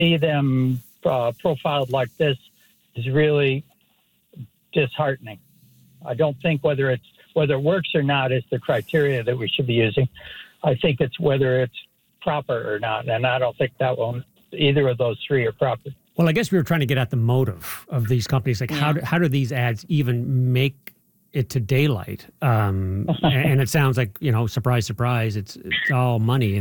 see them profiled like this is really disheartening. I don't think whether it works or not is the criteria that we should be using. I think it's whether it's proper or not, and I don't think either of those three are proper. Well, I guess we were trying to get at the motive of these companies. Like, how do these ads even make it to daylight? And it sounds like, surprise, surprise, it's all money.